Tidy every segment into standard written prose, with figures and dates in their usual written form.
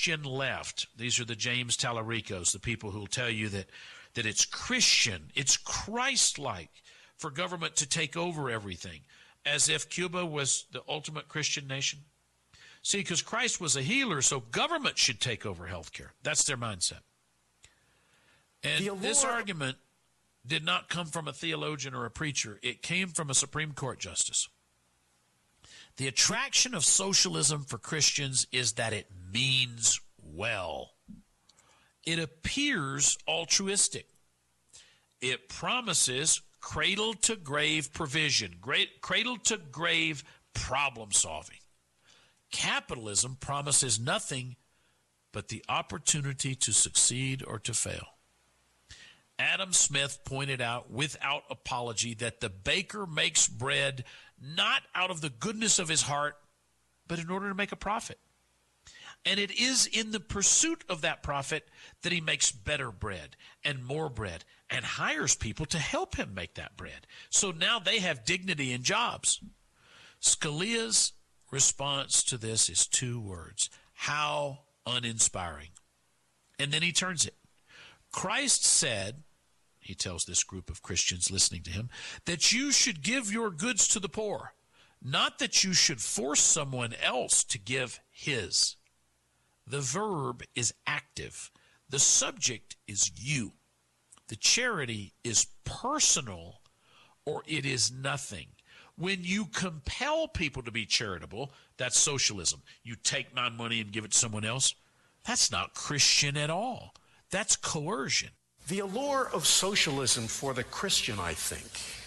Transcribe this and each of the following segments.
Christian left, these are the James Tallaricos, the people who will tell you that it's Christian, it's Christ-like for government to take over everything, as if Cuba was the ultimate Christian nation. See, because Christ was a healer, so government should take over healthcare. That's their mindset. And this argument did not come from a theologian or a preacher. It came from a Supreme Court justice. The attraction of socialism for Christians is that it means well. It appears altruistic. It promises cradle-to-grave provision, cradle-to-grave problem-solving. Capitalism promises nothing but the opportunity to succeed or to fail. Adam Smith pointed out without apology that the baker makes bread not out of the goodness of his heart, but in order to make a profit. And it is in the pursuit of that profit that he makes better bread and more bread and hires people to help him make that bread. So now they have dignity and jobs. Scalia's response to this is 2 words: how uninspiring. And then he turns it. Christ said, he tells this group of Christians listening to him, that you should give your goods to the poor, not that you should force someone else to give his. The verb is active. The subject is you. The charity is personal, or it is nothing. When you compel people to be charitable, that's socialism. You take my money and give it to someone else. That's not Christian at all. That's coercion. The allure of socialism for the Christian, I think,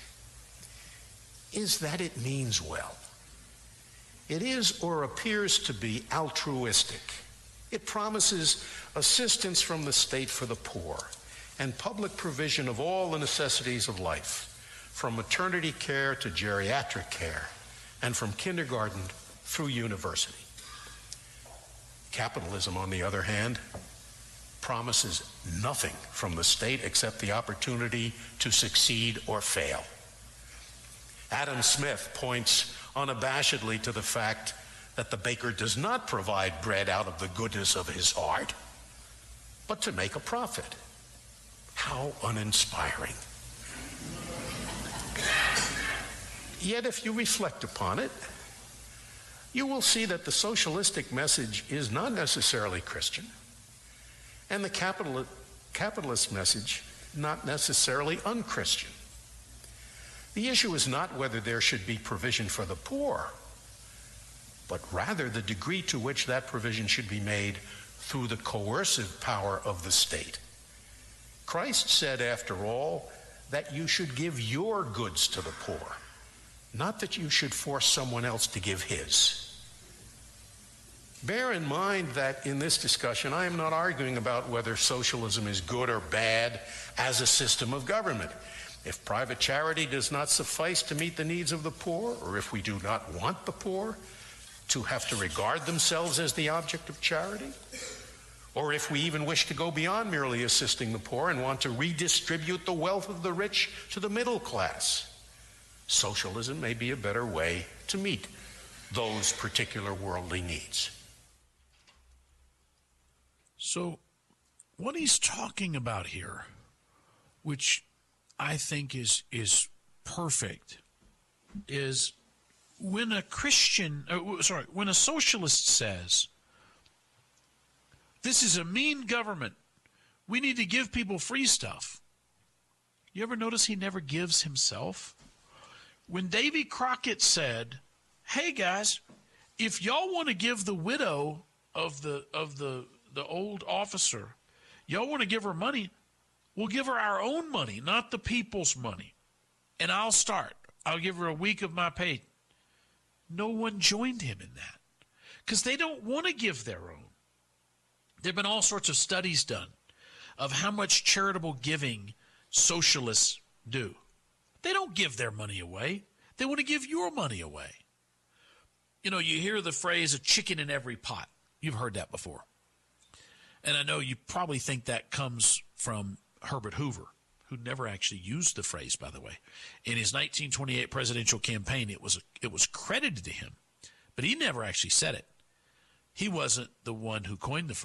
is that it means well. It is or appears to be altruistic. It promises assistance from the state for the poor and public provision of all the necessities of life, from maternity care to geriatric care, and from kindergarten through university. Capitalism, on the other hand, promises nothing from the state except the opportunity to succeed or fail. Adam Smith points unabashedly to the fact that the baker does not provide bread out of the goodness of his heart, but to make a profit. How uninspiring. Yet if you reflect upon it, you will see that the socialistic message is not necessarily Christian, and the capitalist message not necessarily unchristian. The issue is not whether there should be provision for the poor, but rather the degree to which that provision should be made through the coercive power of the state. Christ said, after all, that you should give your goods to the poor, not that you should force someone else to give his. Bear in mind that in this discussion, I am not arguing about whether socialism is good or bad as a system of government. If private charity does not suffice to meet the needs of the poor, or if we do not want the poor to have to regard themselves as the object of charity, or if we even wish to go beyond merely assisting the poor and want to redistribute the wealth of the rich to the middle class, socialism may be a better way to meet those particular worldly needs. So what he's talking about here, which I think is perfect, is when a when a socialist says, this is a mean government, we need to give people free stuff. You ever notice he never gives himself? When Davy Crockett said, hey guys, if y'all want to give the widow of the old officer, y'all want to give her money, we'll give her our own money, not the people's money. And I'll give her a week of my pay. No one joined him in that because they don't want to give their own. There have been all sorts of studies done of how much charitable giving socialists do. They don't give their money away. They want to give your money away. You know, you hear the phrase, a chicken in every pot. You've heard that before. And I know you probably think that comes from Herbert Hoover, who never actually used the phrase, by the way. In his 1928 presidential campaign, it was credited to him, but he never actually said it. He wasn't the one who coined the phrase.